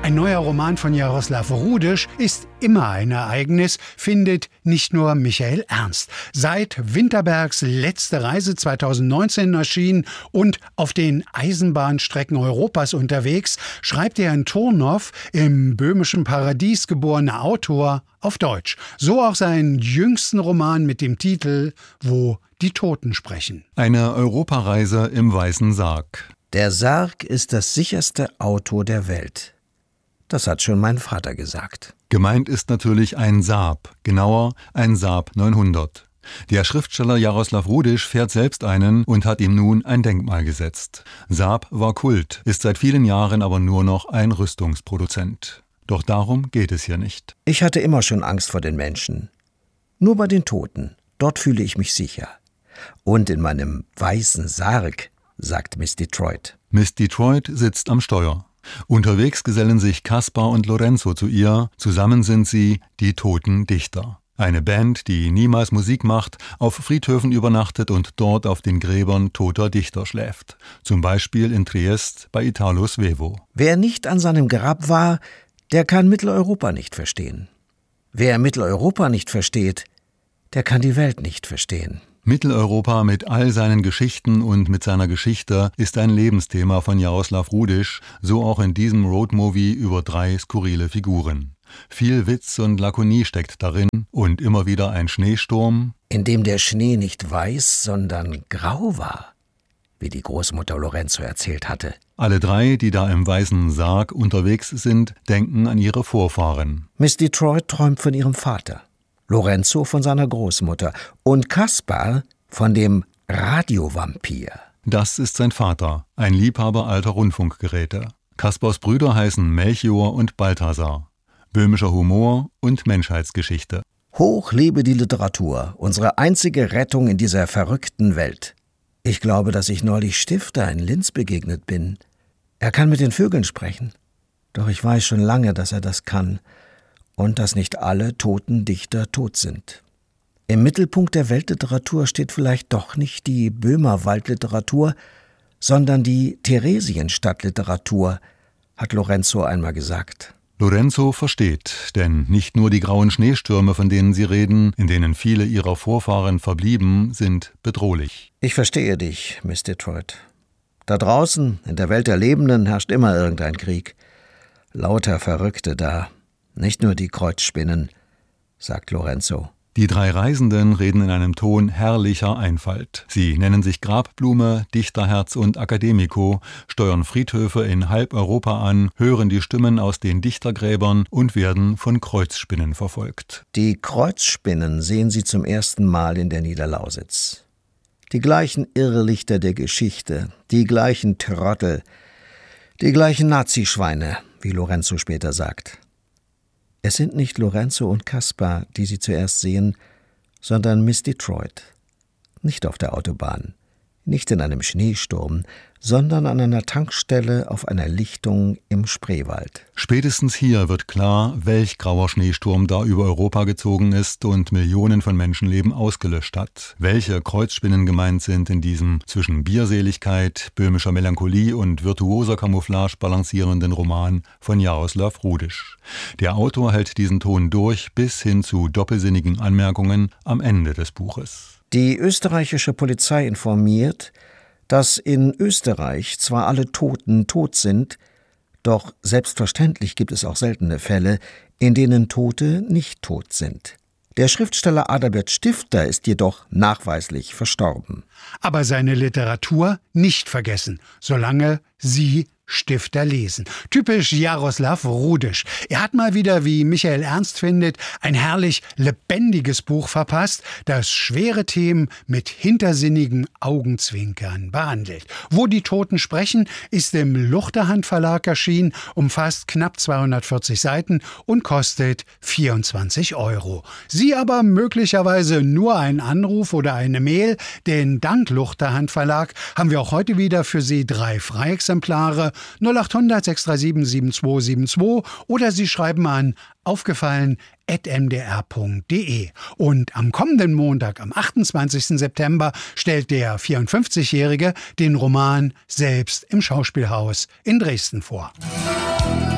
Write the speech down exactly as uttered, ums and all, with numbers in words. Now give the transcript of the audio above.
Ein neuer Roman von Jaroslav Rudisch ist immer ein Ereignis, findet nicht nur Michael Ernst. Seit Winterbergs letzte Reise zweitausendneunzehn erschienen und auf den Eisenbahnstrecken Europas unterwegs, schreibt er in Turnow, im böhmischen Paradies geborener Autor, auf Deutsch. So auch seinen jüngsten Roman mit dem Titel »Wo die Toten sprechen«. Eine Europareise im Weißen Sarg. Der Sarg ist das sicherste Auto der Welt. Das hat schon mein Vater gesagt. Gemeint ist natürlich ein Saab, genauer ein Saab neunhundert. Der Schriftsteller Jaroslav Rudisch fährt selbst einen und hat ihm nun ein Denkmal gesetzt. Saab war Kult, ist seit vielen Jahren aber nur noch ein Rüstungsproduzent. Doch darum geht es hier nicht. Ich hatte immer schon Angst vor den Menschen. Nur bei den Toten, dort fühle ich mich sicher. Und in meinem weißen Sarg, sagt Miss Detroit. Miss Detroit sitzt am Steuer. Unterwegs gesellen sich Kaspar und Lorenzo zu ihr. Zusammen sind sie die Toten Dichter. Eine Band, die niemals Musik macht, auf Friedhöfen übernachtet und dort auf den Gräbern toter Dichter schläft. Zum Beispiel in Triest bei Italo Svevo. Wer nicht an seinem Grab war, der kann Mitteleuropa nicht verstehen. Wer Mitteleuropa nicht versteht, der kann die Welt nicht verstehen. Mitteleuropa mit all seinen Geschichten und mit seiner Geschichte ist ein Lebensthema von Jaroslav Rudisch, so auch in diesem Roadmovie über drei skurrile Figuren. Viel Witz und Lakonie steckt darin und immer wieder ein Schneesturm, in dem der Schnee nicht weiß, sondern grau war, wie die Großmutter Lorenzo erzählt hatte. Alle drei, die da im Weißen Sarg unterwegs sind, denken an ihre Vorfahren. Miss Detroit träumt von ihrem Vater, Lorenzo von seiner Großmutter und Kaspar von dem Radiovampir. Das ist sein Vater, ein Liebhaber alter Rundfunkgeräte. Kaspars Brüder heißen Melchior und Balthasar. Böhmischer Humor und Menschheitsgeschichte. Hoch lebe die Literatur, unsere einzige Rettung in dieser verrückten Welt. Ich glaube, dass ich neulich Stifter in Linz begegnet bin. Er kann mit den Vögeln sprechen. Doch ich weiß schon lange, dass er das kann. Und dass nicht alle toten Dichter tot sind. Im Mittelpunkt der Weltliteratur steht vielleicht doch nicht die Böhmerwaldliteratur, sondern die Theresienstadtliteratur, hat Lorenzo einmal gesagt. Lorenzo versteht, denn nicht nur die grauen Schneestürme, von denen sie reden, in denen viele ihrer Vorfahren verblieben, sind bedrohlich. Ich verstehe dich, Miss Detroit. Da draußen, in der Welt der Lebenden, herrscht immer irgendein Krieg. Lauter Verrückte da. Nicht nur die Kreuzspinnen, sagt Lorenzo. Die drei Reisenden reden in einem Ton herrlicher Einfalt. Sie nennen sich Grabblume, Dichterherz und Akademiko, steuern Friedhöfe in halb Europa an, hören die Stimmen aus den Dichtergräbern und werden von Kreuzspinnen verfolgt. Die Kreuzspinnen sehen sie zum ersten Mal in der Niederlausitz. Die gleichen Irrlichter der Geschichte, die gleichen Trottel, die gleichen Nazischweine, wie Lorenzo später sagt. Es sind nicht Lorenzo und Kaspar, die sie zuerst sehen, sondern Miss Detroit. Nicht auf der Autobahn, nicht in einem Schneesturm, sondern an einer Tankstelle auf einer Lichtung im Spreewald. Spätestens hier wird klar, welch grauer Schneesturm da über Europa gezogen ist und Millionen von Menschenleben ausgelöscht hat. Welche Kreuzspinnen gemeint sind in diesem zwischen Bierseligkeit, böhmischer Melancholie und virtuoser Camouflage balancierenden Roman von Jaroslav Rudisch. Der Autor hält diesen Ton durch bis hin zu doppelsinnigen Anmerkungen am Ende des Buches. Die österreichische Polizei informiert, dass in Österreich zwar alle Toten tot sind, doch selbstverständlich gibt es auch seltene Fälle, in denen Tote nicht tot sind. Der Schriftsteller Adalbert Stifter ist jedoch nachweislich verstorben. Aber seine Literatur nicht vergessen, solange Sie Stifter lesen. Typisch Jaroslav Rudisch. Er hat mal wieder, wie Michael Ernst findet, ein herrlich lebendiges Buch verpasst, das schwere Themen mit hintersinnigen Augenzwinkern behandelt. Wo die Toten sprechen, ist im Luchterhand Verlag erschienen, umfasst knapp zweihundertvierzig Seiten und kostet vierundzwanzig Euro. Sie aber möglicherweise nur einen Anruf oder eine Mail, denn dank Luchterhand Verlag haben wir auch heute wieder für Sie drei Freiexemplare null acht hundert sechs drei sieben sieben zwei sieben zwei oder Sie schreiben an aufgefallen at m d r punkt d e. Und am kommenden Montag, am achtundzwanzigsten September, stellt der vierundfünfzigjährige den Roman Selbst im Schauspielhaus in Dresden vor.